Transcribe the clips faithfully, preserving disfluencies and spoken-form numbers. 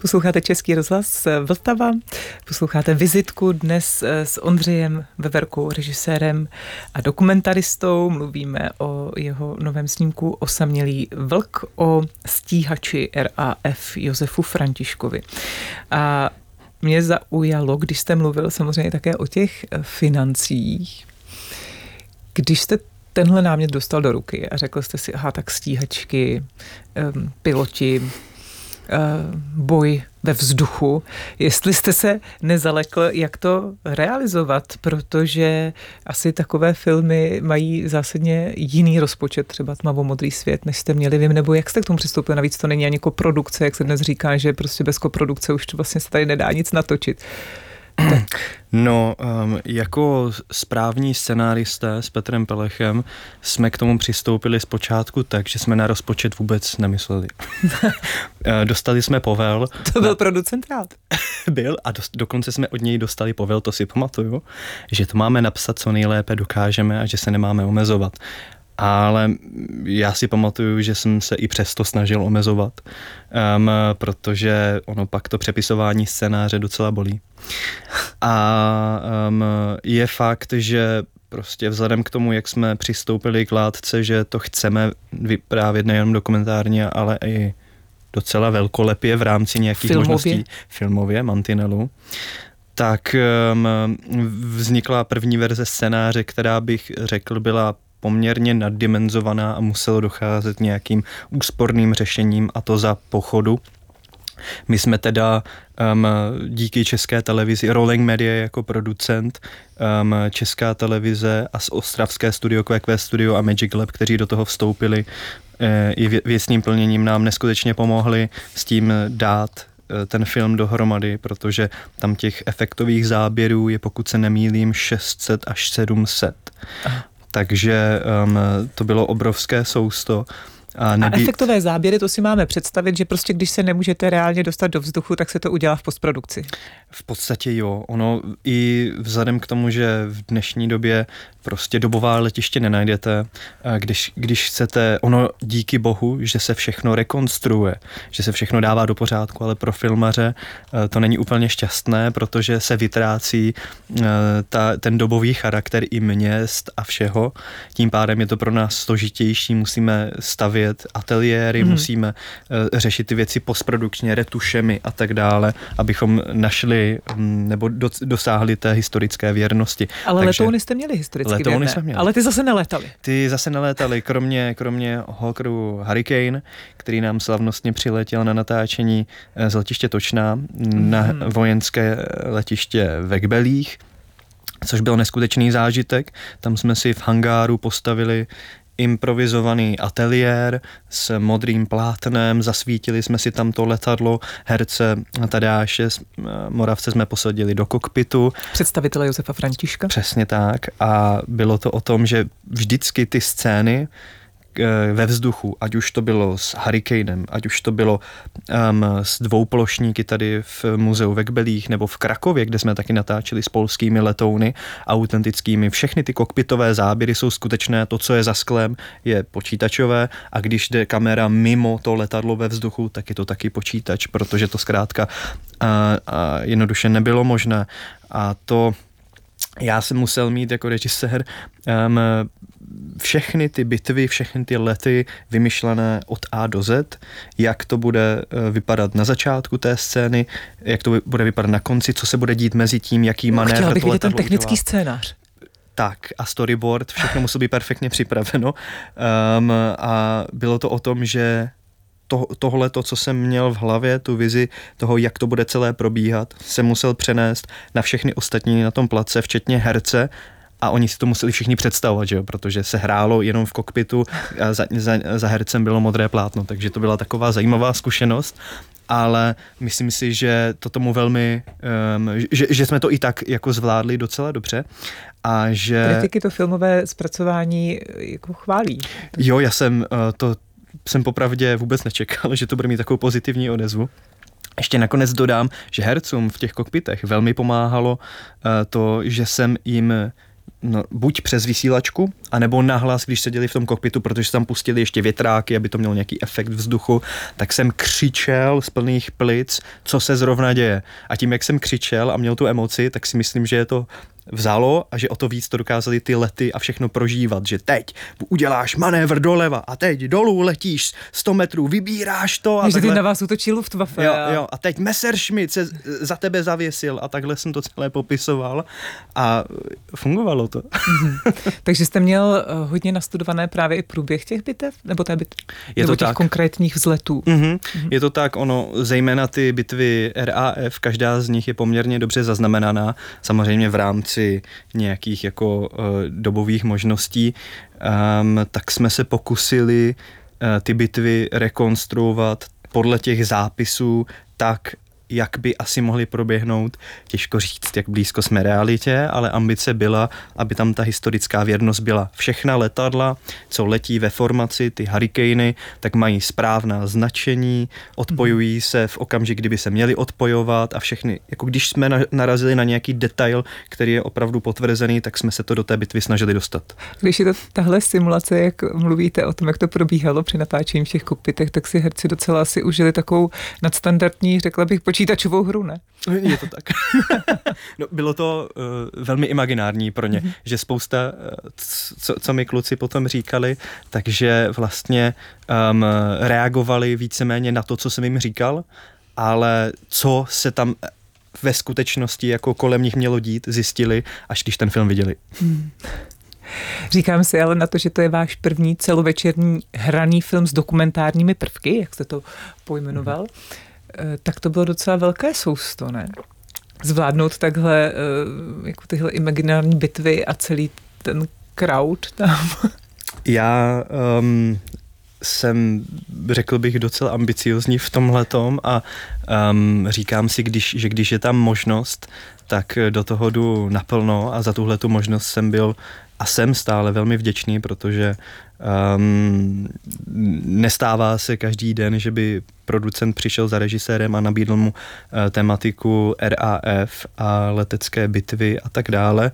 Posloucháte Český rozhlas Vltava, posloucháte Vizitku dnes s Ondřejem Veverkou, režisérem a dokumentaristou. Mluvíme o jeho novém snímku Osamělý vlk, o stíhači R A F Josefu Františkovi. A mě zaujalo, když jste mluvil samozřejmě také o těch financích. Když jste tenhle námět dostal do ruky a řekl jste si, aha, tak stíhačky, um, piloti, uh, boj ve vzduchu, jestli jste se nezalekl, jak to realizovat, protože asi takové filmy mají zásadně jiný rozpočet, třeba Tmavomodrý svět, než jste měli vy, nebo jak jste k tomu přistoupil, navíc to není ani koprodukce, jak se dnes říká, že prostě bez koprodukce už to vlastně se tady nedá nic natočit. Tak. No, um, jako správní scenáristé s Petrem Pelechem jsme k tomu přistoupili zpočátku tak, že jsme na rozpočet vůbec nemysleli. Dostali jsme povel. To byl na... producent rád. Byl a do, dokonce jsme od něj dostali povel, to si pamatuju, že to máme napsat, co nejlépe dokážeme a že se nemáme omezovat. Ale já si pamatuju, že jsem se i přesto snažil omezovat, um, protože ono pak to přepisování scénáře docela bolí. A um, je fakt, že prostě vzhledem k tomu, jak jsme přistoupili k látce, že to chceme vyprávět nejen dokumentárně, ale i docela velkolepě v rámci nějakých filmově. možností filmově, mantinelu, tak um, vznikla první verze scénáře, která bych řekl byla poměrně naddimenzovaná a muselo docházet nějakým úsporným řešením, a to za pochodu. My jsme teda um, díky České televizi, Rolling Media jako producent, um, Česká televize a z ostravské studio Q Q Studio a Magic Lab, kteří do toho vstoupili, e, i věcným plněním nám neskutečně pomohli s tím dát ten film dohromady, protože tam těch efektových záběrů je, pokud se nemýlím, šest set až sedm set. Aha. Takže um, to bylo obrovské sousto. A, nebý... a efektové záběry, to si máme představit, že prostě když se nemůžete reálně dostat do vzduchu, tak se to udělá v postprodukci. V podstatě jo. Ono i vzhledem k tomu, že v dnešní době prostě dobová letiště nenajdete, když, když chcete, ono díky bohu, že se všechno rekonstruuje, že se všechno dává do pořádku, ale pro filmaře to není úplně šťastné, protože se vytrácí ta, ten dobový charakter i měst a všeho. Tím pádem je to pro nás složitější, musíme stavět ateliéry, hmm. musíme uh, řešit ty věci postprodukčně, retušemi a tak dále, abychom našli um, nebo do, dosáhli té historické věrnosti. Ale Takže, letouny jste měli historicky letouny jsme měli. Ale ty zase nelétaly. Ty zase nelétaly, kromě, kromě Hawkeru Hurricane, který nám slavnostně přiletěl na natáčení z letiště Točná hmm. na vojenské letiště ve Kbelích, což byl neskutečný zážitek. Tam jsme si v hangáru postavili improvizovaný ateliér s modrým plátnem, zasvítili jsme si tam to letadlo, herce Tadáše Moravce jsme posadili do kokpitu. Představitele Josefa Františka. Přesně tak, a bylo to o tom, že vždycky ty scény ve vzduchu, ať už to bylo s Hurricanem, ať už to bylo um, s dvouplošníky tady v muzeu ve Kbelích nebo v Krakově, kde jsme taky natáčeli s polskými letouny autentickými. Všechny ty kokpitové záběry jsou skutečné, to, co je za sklem, je počítačové, a když jde kamera mimo to letadlo ve vzduchu, tak je to taky počítač, protože to zkrátka a, a jednoduše nebylo možné. A to já jsem musel mít jako režisér um, všechny ty bitvy, všechny ty lety vymyšlené od A do Z, jak to bude vypadat na začátku té scény, jak to bude vypadat na konci, co se bude dít mezi tím, jaký manévr Chtěla bych to vidět ten letadlo technický udělá. Scénář. Tak, a storyboard, všechno muselo být perfektně připraveno. Um, a bylo to o tom, že to, tohle, to, co jsem měl v hlavě, tu vizi toho, jak to bude celé probíhat, jsem musel přenést na všechny ostatní na tom place, včetně herce, a oni si to museli všichni představovat, že jo? Protože se hrálo jenom v kokpitu a za, za, za hercem bylo modré plátno, takže to byla taková zajímavá zkušenost, ale myslím si, že to tomu velmi, um, že, že jsme to i tak jako zvládli docela dobře a že... Kritiky to filmové zpracování jako chválí. Jo, já jsem uh, to jsem popravdě vůbec nečekal, že to bude mít takovou pozitivní odezvu. Ještě nakonec dodám, že hercům v těch kokpitech velmi pomáhalo uh, to, že jsem jim no, buď přes vysílačku, anebo nahlas, když seděli v tom kokpitu, protože tam pustili ještě větráky, aby to mělo nějaký efekt vzduchu, tak jsem křičel z plných plic, co se zrovna děje. A tím, jak jsem křičel a měl tu emoci, tak si myslím, že je to vzalo a že o to víc to dokázali ty lety a všechno prožívat, že teď uděláš manévr doleva a teď dolů letíš sto metrů, vybíráš to. A že takhle... ty na vás útočí Luftwaffe. Jo, jo, a teď Messerschmitt se za tebe zavěsil a takhle jsem to celé popisoval a fungovalo to. Mm-hmm. Takže jste měl hodně nastudované právě i průběh těch bitev? Nebo, té bit... Je nebo to těch tak. konkrétních vzletů? Mm-hmm. Mm-hmm. Je to tak, ono, zejména ty bitvy R A F, každá z nich je poměrně dobře zaznamenaná, samozřejmě v rámci nějakých jako uh, dobových možností, um, tak jsme se pokusili uh, ty bitvy rekonstruovat podle těch zápisů tak, jak by asi mohly proběhnout. Těžko říct, jak blízko jsme realitě, ale ambice byla, aby tam ta historická věrnost byla. Všechna letadla, co letí ve formaci, ty Hurricany, tak mají správná značení, odpojují se v okamžik, kdyby se měli odpojovat a všechny, jako když jsme narazili na nějaký detail, který je opravdu potvrzený, tak jsme se to do té bitvy snažili dostat. Když je to tahle simulace, jak mluvíte o tom, jak to probíhalo při natáčení v těch kokpitech, tak si herci docela asi užili takovou nadstandardní, řekla bych, počítačovou hru, ne? Je to tak. No, bylo to uh, velmi imaginární pro ně, mm-hmm. že spousta, uh, co, co mi kluci potom říkali, takže vlastně um, reagovali víceméně na to, co jsem jim říkal, ale co se tam ve skutečnosti jako kolem nich mělo dít, zjistili, až když ten film viděli. Mm. Říkám si ale na to, že to je váš první celovečerní hraný film s dokumentárními prvky, jak jste to pojmenoval, mm-hmm. tak to bylo docela velké sousto, ne? Zvládnout takhle jako tyhle imaginární bitvy a celý ten crowd tam. Já um, jsem, řekl bych, docela ambiciozní v tomhletom a um, říkám si, když, že když je tam možnost, tak do toho jdu naplno a za tuhletu možnost jsem byl a jsem stále velmi vděčný, protože um, nestává se každý den, že by producent přišel za režisérem a nabídl mu uh, tematiku R A F a letecké bitvy a tak dále.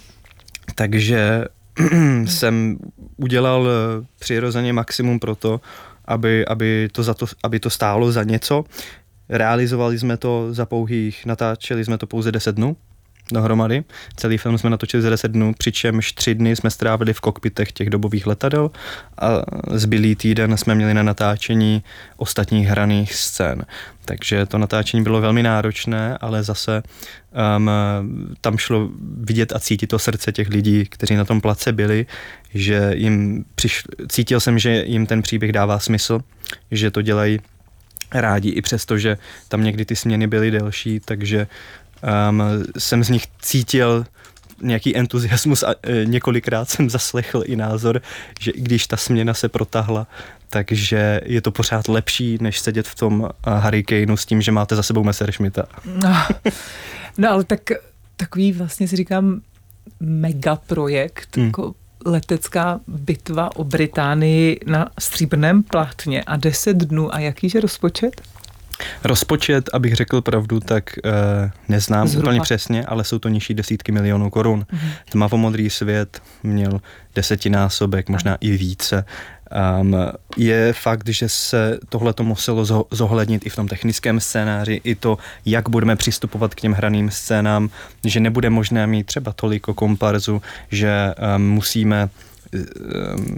Takže jsem udělal přirozeně maximum pro to, aby, aby, to za to, aby to stálo za něco. Realizovali jsme to za pouhých, natáčeli jsme to pouze deset dnů dohromady. Celý film jsme natočili za deset dnů, přičemž tři dny jsme strávili v kokpitech těch dobových letadel a zbylý týden jsme měli na natáčení ostatních hraných scén. Takže to natáčení bylo velmi náročné, ale zase um, tam šlo vidět a cítit to srdce těch lidí, kteří na tom place byli, že jim přišlo, cítil jsem, že jim ten příběh dává smysl, že to dělají rádi i přesto, že tam někdy ty směny byly delší, takže Um, jsem z nich cítil nějaký entuziasmus a e, několikrát jsem zaslechl i názor, že i když ta směna se protahla, takže je to pořád lepší, než sedět v tom Hurricaneu s tím, že máte za sebou Messerschmitta. No, no ale tak takový vlastně si říkám megaprojekt, hmm. jako letecká bitva o Británii na stříbrném plátně a deset dnů a jakýže rozpočet? Rozpočet, abych řekl pravdu, tak e, neznám Zhruba. úplně přesně, ale jsou to nižší desítky milionů korun. Mm-hmm. Tmavomodrý svět měl desetinásobek, možná i více. Um, je fakt, že se tohleto muselo zohlednit i v tom technickém scénáři, i to, jak budeme přistupovat k těm hraným scénám, že nebude možné mít třeba toliko komparzu, že um, musíme um,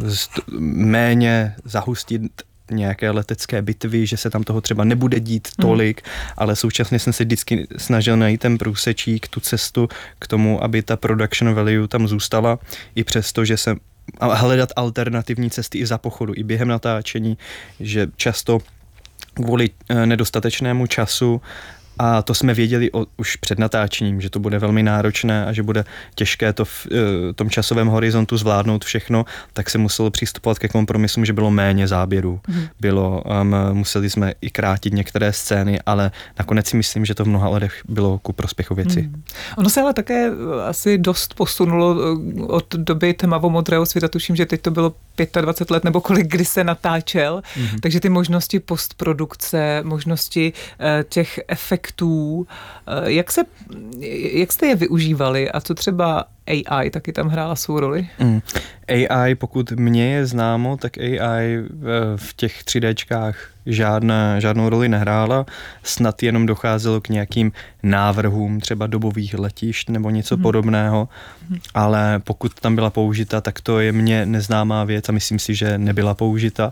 méně zahustit nějaké letecké bitvy, že se tam toho třeba nebude dít tolik, mm. ale současně jsem se vždycky snažil najít ten průsečík, tu cestu k tomu, aby ta production value tam zůstala, i přesto, že jsem a hledat alternativní cesty i za pochodu, i během natáčení, že často kvůli nedostatečnému času, a to jsme věděli o, už před natáčením, že to bude velmi náročné a že bude těžké to v e, tom časovém horizontu zvládnout všechno, tak se muselo přistupovat ke kompromisům, že bylo méně záběrů. Mm. Bylo, um, museli jsme i krátit některé scény, ale nakonec si myslím, že to v mnoha letech bylo ku prospěchu věci. Mm. Ono se ale také asi dost posunulo od doby tmavomodrého světa, tuším, že teď to bylo dvacet pět let nebo kolik, kdy se natáčel, mm. takže ty možnosti postprodukce, možnosti uh, těch efektů, Jak, se, jak jste je využívali a co třeba A I taky tam hrála svou roli? Mm. A I, pokud mně je známo, tak A I v těch tři déčkách žádná, žádnou roli nehrála, snad jenom docházelo k nějakým návrhům třeba dobových letišť nebo něco hmm. podobného, hmm. ale pokud tam byla použita, tak to je mně neznámá věc a myslím si, že nebyla použita.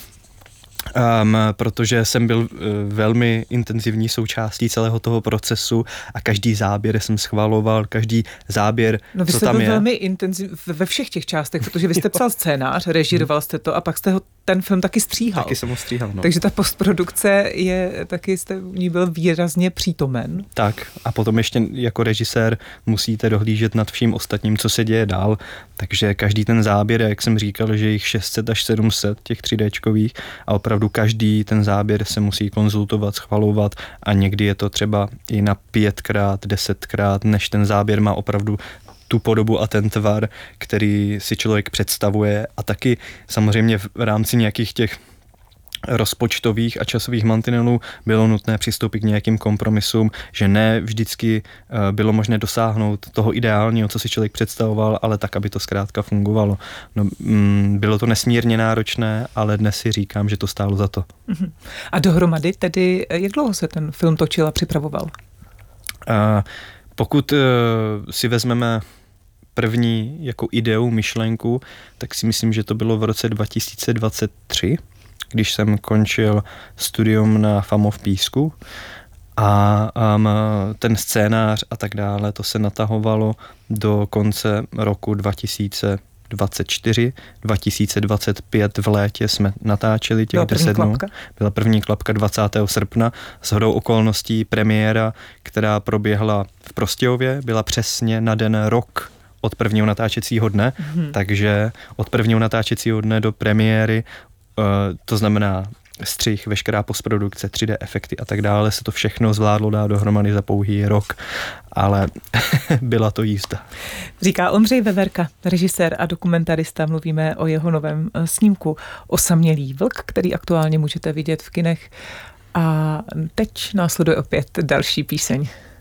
Um, protože jsem byl uh, velmi intenzivní součástí celého toho procesu a každý záběr jsem schvaloval, každý záběr, no, vy co jste tam byl je. velmi intenzivní ve všech těch částech, protože vy jste psal scénář, režíroval jste to a pak jste ho ten film taky stříhal. Taky jsem ho stříhal, no. Takže ta postprodukce je, taky jste v ní byl výrazně přítomen. Tak a potom ještě jako režisér musíte dohlížet nad vším ostatním, co se děje dál, takže každý ten záběr, jak jsem říkal, že jich šest set až sedm set těch tři déčkových a opravdu každý ten záběr se musí konzultovat, schvalovat a někdy je to třeba i na pětkrát, desetkrát, než ten záběr má opravdu tu podobu a ten tvar, který si člověk představuje a taky samozřejmě v rámci nějakých těch rozpočtových a časových mantinelů bylo nutné přistoupit k nějakým kompromisům, že ne vždycky bylo možné dosáhnout toho ideálního, co si člověk představoval, ale tak, aby to zkrátka fungovalo. No, bylo to nesmírně náročné, ale dnes si říkám, že to stálo za to. A dohromady tedy, jak dlouho se ten film točil a připravoval? A pokud si vezmeme první jako ideu, myšlenku, tak si myslím, že to bylo v roce dva tisíce dvacet tři, když jsem končil studium na FAMU v Písku a um, ten scénář a tak dále, to se natahovalo do konce roku dva tisíce dvacet čtyři, dva tisíce dvacet pět v létě jsme natáčeli těch deset dnů. Byla první klapka dvacátého srpna. Shodou okolností premiéra, která proběhla v Prostějově, byla přesně na den rok od prvního natáčecího dne, hmm. takže od prvního natáčecího dne do premiéry, to znamená střih, veškerá postprodukce, tři dé efekty a tak dále, se to všechno zvládlo dát dohromady za pouhý rok, ale byla to jízda. Říká Ondřej Veverka, režisér a dokumentarista. Mluvíme o jeho novém snímku Osamělý vlk, který aktuálně můžete vidět v kinech. A teď následuje opět další píseň.